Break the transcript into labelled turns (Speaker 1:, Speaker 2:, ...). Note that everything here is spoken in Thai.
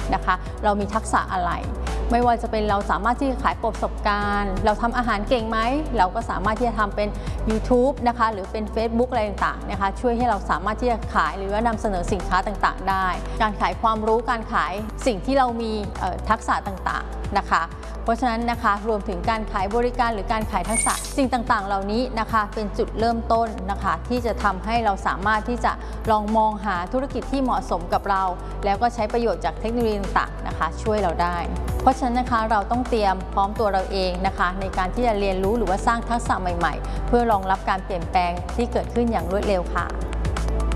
Speaker 1: นะคะเรามีทักษะอะไรไม่ว่าจะเป็นเราสามารถที่จะขายประสบการณ์เราทำอาหารเก่งไหมเราก็สามารถที่จะทำเป็น YouTube นะคะหรือเป็น Facebook อะไรต่างๆนะคะช่วยให้เราสามารถที่จะขายหรือว่านำเสนอสินค้าต่างๆได้การขายความรู้การขายสิ่งที่เรามีทักษะต่างๆนะคะเพราะฉะนั้นนะคะรวมถึงการขายบริการหรือการขายทักษะสิ่งต่างๆเหล่านี้นะคะเป็นจุดเริ่มต้นนะคะที่จะทำให้เราสามารถที่จะลองมองหาธุรกิจที่เหมาะสมกับเราแล้วก็ใช้ประโยชน์จากเทคโนโลยีต่างๆนะคะช่วยเราได้เพราะฉะนั้นนะคะเราต้องเตรียมพร้อมตัวเราเองนะคะในการที่จะเรียนรู้หรือว่าสร้างทักษะใหม่ๆเพื่อรองรับการเปลี่ยนแปลงที่เกิดขึ้นอย่างรวดเร็วค่ะ